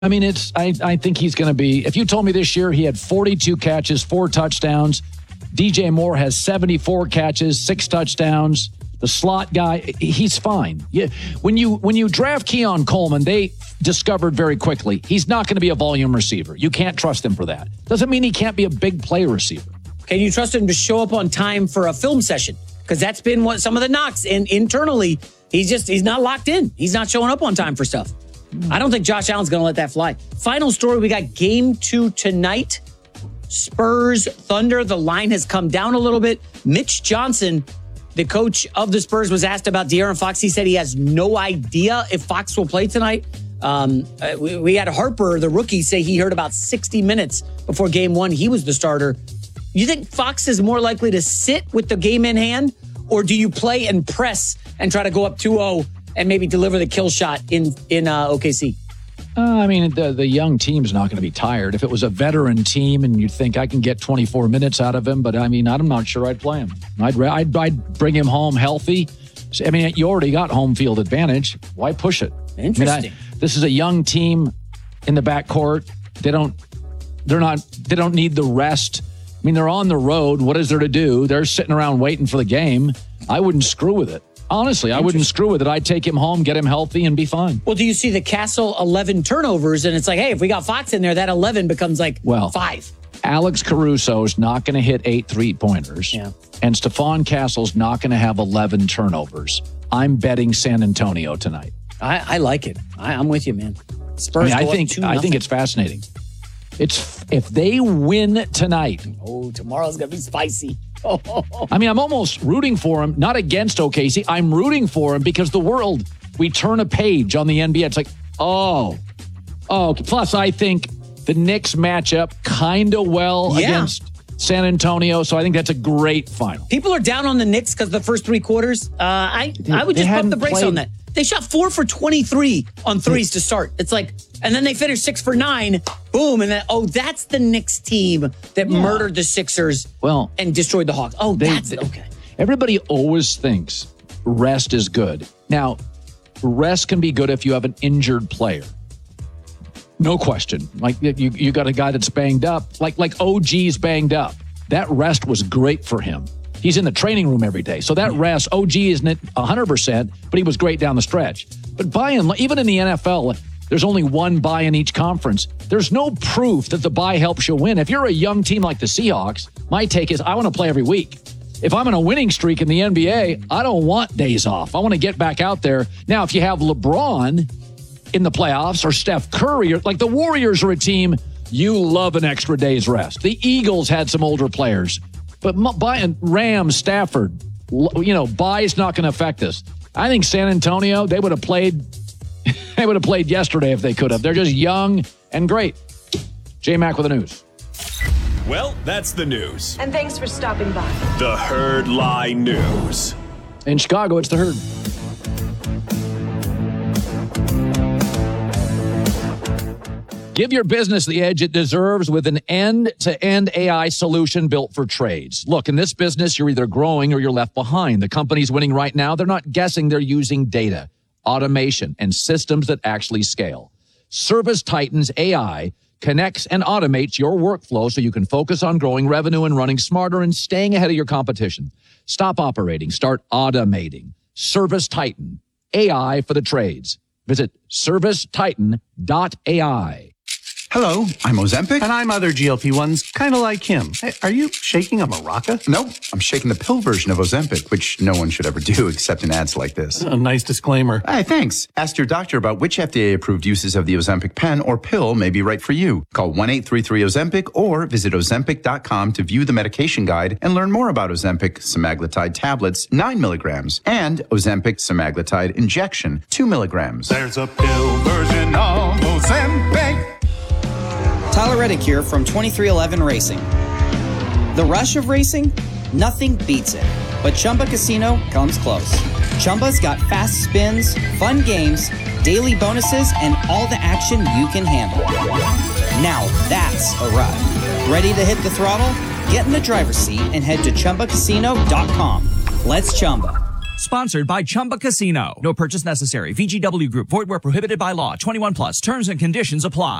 I mean, I think he's going to be, if you told me this year he had 42 catches, 4 touchdowns, DJ Moore has 74 catches, 6 touchdowns, the slot guy, he's fine. Yeah, when you draft Keon Coleman, they discovered very quickly he's not going to be a volume receiver. You can't trust him for that. Doesn't mean he can't be a big play receiver. Can you trust him to show up on time for a film session? Because that's been what some of the knocks. And internally, he's not locked in. He's not showing up on time for stuff. I don't think Josh Allen's going to let that fly. Final story, we got game 2 tonight. Spurs, Thunder. The line has come down a little bit. Mitch Johnson, the coach of the Spurs, was asked about De'Aaron Fox. He said he has no idea if Fox will play tonight. We had Harper, the rookie, say he heard about 60 minutes before game 1. He was the starter. You think Fox is more likely to sit with the game in hand, or do you play and press and try to go up 2-0 and maybe deliver the kill shot in OKC? I mean, the young team's not going to be tired. If it was a veteran team and you'd think I can get 24 minutes out of him, but I mean, I'm not sure I'd play him. I'd bring him home healthy. I mean, you already got home field advantage. Why push it? Interesting. This is a young team in the backcourt. They don't need the rest. I mean, they're on the road. What is there to do? They're sitting around waiting for the game. I wouldn't screw with it. Honestly, I wouldn't screw with it. I'd take him home, get him healthy, and be fine. Well, do you see the Castle 11 turnovers? And it's like, hey, if we got Fox in there, that 11 becomes like 5. Alex Caruso's not going to hit 8 3-pointers. Yeah. And Stephon Castle's not going to have 11 turnovers. I'm betting San Antonio tonight. I like it. I'm with you, man. Spurs. I think it's fascinating. If they win tonight. Oh, tomorrow's going to be spicy. I mean, I'm almost rooting for him, not against OKC. I'm rooting for him because we turn a page on the NBA. It's like, oh. Plus, I think the Knicks match up kind of well against San Antonio, so I think that's a great final. People are down on the Knicks because the first 3 quarters. I would just pump the brakes on that. They shot 4 for 23 on threes to start. It's like, and then they finished 6 for 9. Boom. And then, that's the Knicks team that murdered the Sixers and destroyed the Hawks. Okay. Everybody always thinks rest is good. Now, rest can be good if you have an injured player. No question. Like you got a guy that's banged up, like OG's banged up. That rest was great for him. He's in the training room every day. So that rest, OG isn't 100%, but he was great down the stretch. But even in the NFL, there's only one bye in each conference. There's no proof that the bye helps you win. If you're a young team like the Seahawks, my take is I want to play every week. If I'm in a winning streak in the NBA, I don't want days off. I want to get back out there. Now, if you have LeBron in the playoffs or Steph Curry, like the Warriors are a team, you love an extra day's rest. The Eagles had some older players. But Rams, Stafford, bye is not going to affect us. I think San Antonio, they would have played yesterday if they could have. They're just young and great. J-Mac with the news. Well, that's the news. And thanks for stopping by. The Herd Lie News. In Chicago, it's the Herd. Give your business the edge it deserves with an end-to-end AI solution built for trades. Look, in this business, you're either growing or you're left behind. The companies winning right now, they're not guessing, they're using data, automation, and systems that actually scale. ServiceTitan's AI connects and automates your workflow so you can focus on growing revenue and running smarter and staying ahead of your competition. Stop operating, start automating. ServiceTitan, AI for the trades. Visit servicetitan.ai. Hello, I'm Ozempic. And I'm other GLP-1s, kind of like him. Hey, are you shaking a maraca? No, I'm shaking the pill version of Ozempic, which no one should ever do except in ads like this. A nice disclaimer. Hey, thanks. Ask your doctor about which FDA-approved uses of the Ozempic pen or pill may be right for you. Call 1-833-OZEMPIC or visit Ozempic.com to view the medication guide and learn more about Ozempic semaglutide tablets, 9 milligrams, and Ozempic semaglutide injection, 2 milligrams. There's a pill version of Ozempic. Tyler Reddick here from 2311 Racing. The rush of racing? Nothing beats it. But Chumba Casino comes close. Chumba's got fast spins, fun games, daily bonuses, and all the action you can handle. Now that's a ride. Ready to hit the throttle? Get in the driver's seat and head to ChumbaCasino.com. Let's Chumba. Sponsored by Chumba Casino. No purchase necessary. VGW Group. Void where prohibited by law. 21 plus. Terms and conditions apply.